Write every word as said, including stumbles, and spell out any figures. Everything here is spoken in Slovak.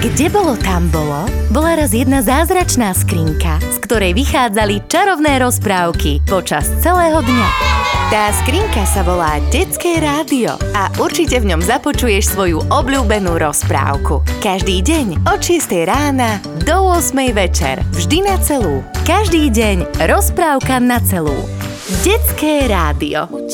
Kde bolo, tam bolo, bola raz jedna zázračná skrinka, z ktorej vychádzali čarovné rozprávky počas celého dňa. Tá skrinka sa volá Detské rádio a určite v ňom započuješ svoju obľúbenú rozprávku. Každý deň od šiestej rána do ôsmej večer, vždy na celú. Každý deň rozprávka na celú. Detské rádio.